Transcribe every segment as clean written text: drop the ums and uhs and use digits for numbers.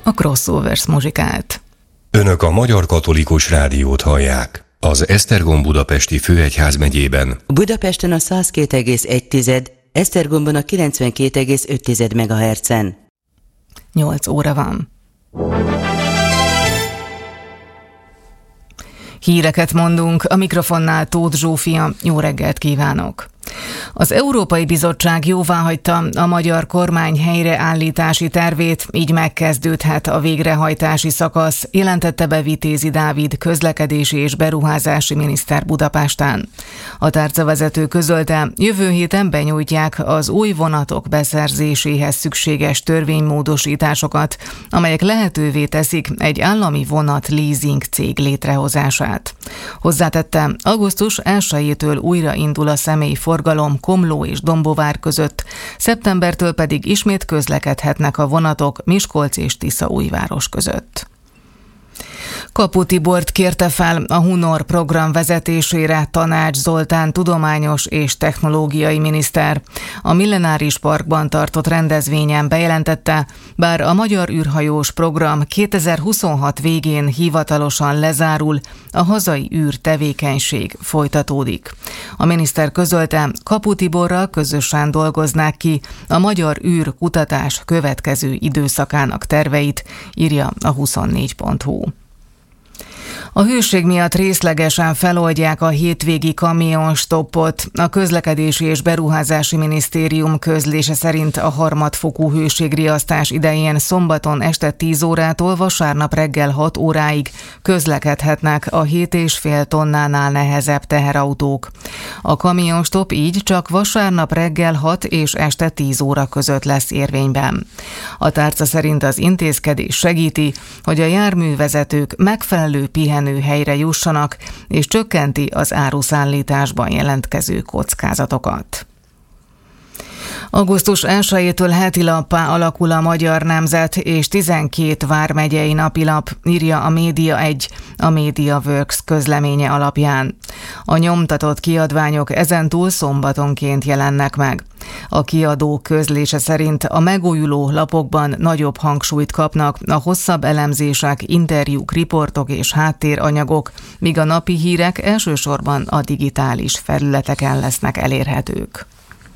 a Crossovers muzsikát. Önök a Magyar Katolikus Rádiót hallják. Az Esztergom budapesti főegyházmegyében. Budapesten a 102,1, Esztergomban a 92,5 MHz-en. 8 óra van. Híreket mondunk, a mikrofonnál Tóth Zsófia, jó reggelt kívánok! Az Európai Bizottság jóváhagyta a magyar kormány helyreállítási tervét, így megkezdődhet a végrehajtási szakasz, jelentette be Vitézi Dávid közlekedési és beruházási miniszter Budapesten. A tárcavezető közölte, jövő héten benyújtják az új vonatok beszerzéséhez szükséges törvénymódosításokat, amelyek lehetővé teszik egy állami vonat leasing cég létrehozását. Hozzátette, augusztus 1-től újra indul a személyforgalom Komló és Dombóvár között, szeptembertől pedig ismét közlekedhetnek a vonatok Miskolc és Tiszaújváros között. Kapu Tibort kérte fel a Hunor program vezetésére Tanács Zoltán tudományos és technológiai miniszter. A Millenáris Parkban tartott rendezvényen bejelentette, bár a magyar űrhajós program 2026 végén hivatalosan lezárul, a hazai űrtevékenység folytatódik. A miniszter közölte, Kapu Tiborral közösen dolgoznák ki a magyar űrkutatás következő időszakának terveit, írja a 24.hu. A hőség miatt részlegesen feloldják a hétvégi kamionstoppot. A Közlekedési és Beruházási Minisztérium közlése szerint a harmadfokú hőségriasztás idején szombaton este 10 órától vasárnap reggel 6 óráig közlekedhetnek a 7,5 tonnánál nehezebb teherautók. A kamionstopp így csak vasárnap reggel 6 és este 10 óra között lesz érvényben. A tárca szerint az intézkedés segíti, hogy a járművezetők megfelelő pihenőhelyre jussanak, és csökkenti az áruszállításban jelentkező kockázatokat. Augusztus 1-től heti lappá alakul a Magyar Nemzet és 12 vármegyei napilap, írja a Média1, a MediaWorks közleménye alapján. A nyomtatott kiadványok ezentúl szombatonként jelennek meg. A kiadó közlése szerint a megújuló lapokban nagyobb hangsúlyt kapnak a hosszabb elemzések, interjúk, riportok és háttéranyagok, míg a napi hírek elsősorban a digitális felületeken lesznek elérhetők.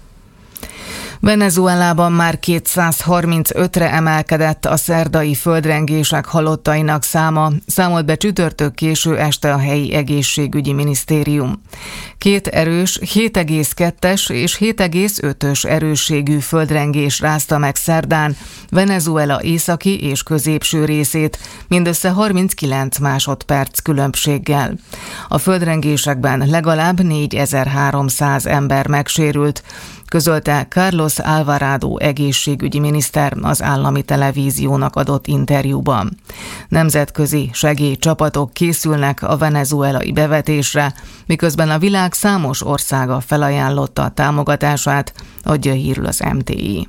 Venezuelában már 235-re emelkedett a szerdai földrengések halottainak száma, számolt be csütörtök késő este a helyi egészségügyi minisztérium. 2 erős, 7,2-es és 7,5-ös erősségű földrengés rázta meg szerdán Venezuela északi és középső részét, mindössze 39 másodperc különbséggel. A földrengésekben legalább 4300 ember megsérült, közölte Carlos Alvarado egészségügyi miniszter az állami televíziónak adott interjúban. Nemzetközi segélycsapatok készülnek a venezuelai bevetésre, miközben a világ számos országa felajánlotta a támogatását, adja hírül az MTI.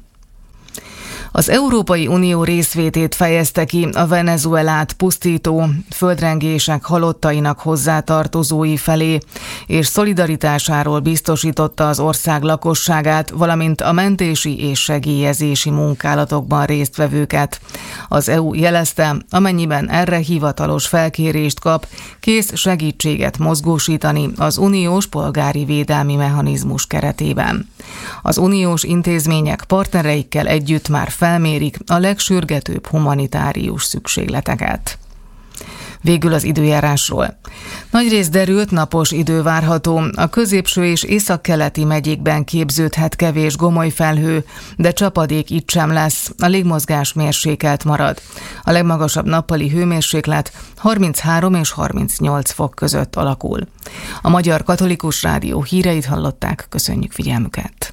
Az Európai Unió részvétét fejezte ki a Venezuelát pusztító földrengések halottainak hozzátartozói felé, és szolidaritásáról biztosította az ország lakosságát, valamint a mentési és segélyezési munkálatokban résztvevőket. Az EU jelezte, amennyiben erre hivatalos felkérést kap, kész segítséget mozgósítani az uniós polgári védelmi mechanizmus keretében. Az uniós intézmények partnereikkel együtt már felmérik a legsürgetőbb humanitárius szükségleteket. Végül az időjárásról. Nagyrészt derült napos idő várható, a középső és északkeleti megyékben képződhet kevés gomoly felhő, de csapadék itt sem lesz, a légmozgás mérsékelt marad. A legmagasabb nappali hőmérséklet 33 és 38 fok között alakul. A Magyar Katolikus Rádió híreit hallották, köszönjük figyelmüket!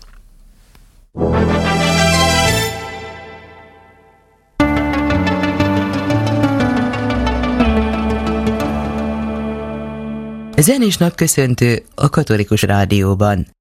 Zenés napköszöntő a Katolikus Rádióban.